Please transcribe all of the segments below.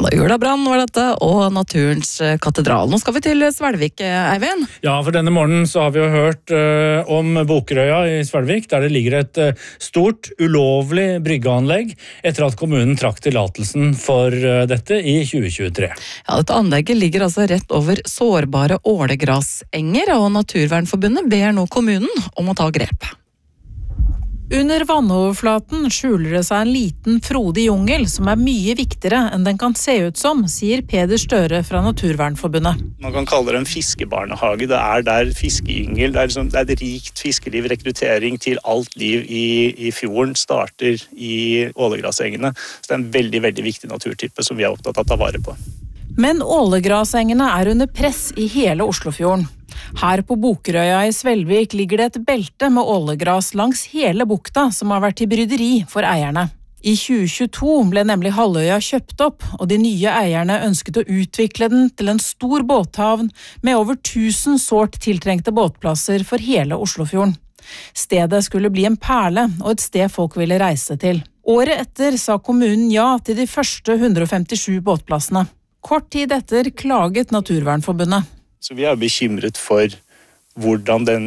Ulabrann var dette, og Naturens katedral. Nå skal vi til Svelvik, Eivind. Ja, for denne morgenen så har vi jo hørt om Bokerøya i Svelvik, der det ligger et stort, ulovlig bryggeanlegg etter at kommunen trakk tillatelsen for dette i 2023. Ja, dette anlegget ligger altså rett over sårbare ålegrasenger, og Naturvernforbundet ber nå kommunen om å ta grep. Under vannoverflaten skjuler det seg en liten frodig jungel som mye viktigere enn den kan se ut som, sier Peder Støre fra Naturvernforbundet. Man kan kalle det en fiskebarnehage. Det der fiskeyngel, det er et rikt fiskeliv, rekruttering til alt liv i fjorden starter i ålegrasengene. Så det er en veldig, veldig viktig naturtype som vi er opptatt av å ta vare på. Men ålegrasengene under press i hele Oslofjorden. Her på Bokerøya i Svelvik ligger det et belte med ålegras langs hele bukta som har vært til bryderi for eierne. I 2022 ble nemlig halvøya kjøpt opp, og de nye eierne ønsket å utvikle den til en stor båthavn med over 1000 sårt tiltrengte båtplasser for hele Oslofjorden. Stedet skulle bli en perle og et sted folk ville reise til. Året etter sa kommunen ja til de første 157 båtplassene. Kort tid etter klaget Naturvernforbundet. Så vi er bekymret for hvordan den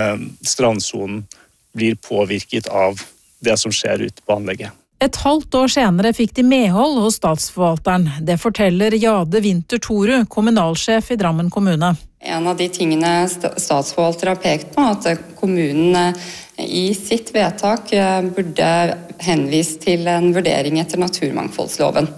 strandsonen blir påvirket av det som skjer ute på anlegget. Et halvt år senere fikk de medhold hos statsforvalteren. Det forteller Jade Winther Toru, kommunalsjef i Drammen kommune. En av de tingene statsforvalter har pekt på, at kommunen i sitt vedtak burde henvist til en vurdering etter naturmangfoldsloven.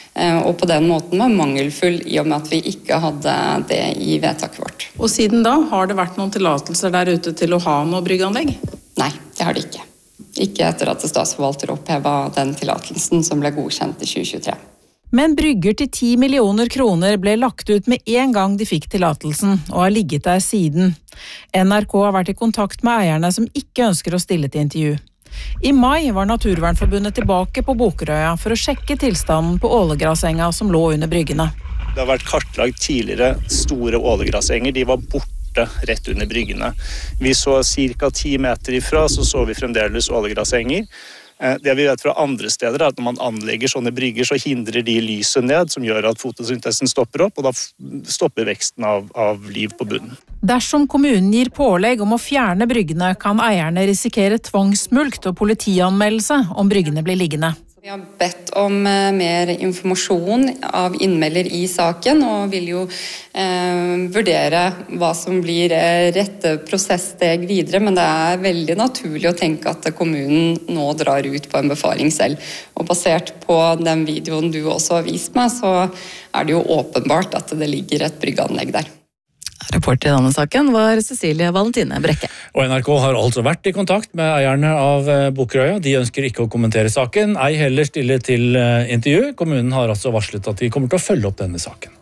Og på den måten var mangelfull i og med at vi ikke hadde det i vedtaket vårt. Og siden da, har det vært noen tillatelser der ute til å ha noe bryggeanlegg? Nei, det har det ikke. Ikke etter at statsforvalter opphevet den tillatelsen som ble godkjent i 2023. Men brygger til 10 millioner kroner ble lagt ut med en gang de fikk tillatelsen, og har ligget der siden. NRK har vært i kontakt med eierne som ikke ønsker å stille til intervju. I mai var Naturvernforbundet tilbake på Bokerøya for å sjekke tilstanden på ålegrasenga som lå under bryggene. Det har vært kartlagt tidligere store ålegrasenger, de var borte rett under bryggene. Vi så ca. 10 meter ifra, så vi fremdeles ålegrasenger. Det vi vet fra andre steder er at når man anlegger sånne brygger, så hindrer de lyset ned, som gjør at fotosyntesen stopper opp, og da stopper veksten av liv på bunnen. Dersom kommunen gir pålegg om å fjerne bryggene, kan eierne risikere tvangsmulkt og politianmeldelse om bryggene blir liggende. Vi har bedt om mer informasjon av innmelder i saken, og vil jo vurdere hva som blir rette prosesssteg videre, men det er veldig naturlig å tenke at kommunen nå drar ut på en befaring selv. Og basert på den videoen du også har vist meg, så er det jo åpenbart at det ligger et bryggeanlegg der. Reporter i denne saken var Cecilie Valentine Brekke. Og NRK har altså vært i kontakt med eierne av Bokerøya. De ønsker ikke å kommentere saken, ei heller stille til intervju. Kommunen har altså varslet at de kommer til å følge opp denne saken.